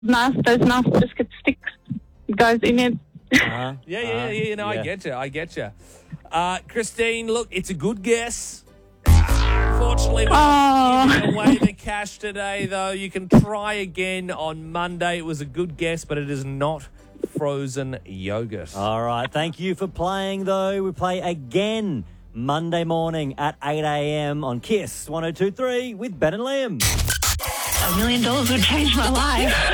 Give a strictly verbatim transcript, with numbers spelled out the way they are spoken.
nice, those nice biscuit sticks. It goes in it. Uh-huh. Yeah, yeah, uh, yeah. No, yeah. I get you. I get you. Uh, Christine, look, it's a good guess. Unfortunately, we're not Oh. giving away the cash today, though. You can try again on Monday. It was a good guess, but it is not frozen yogurt. All right. Thank you for playing, though. We play again Monday morning at eight a.m. on Kiss one oh two point three with Ben and Liam. A million dollars would change my life.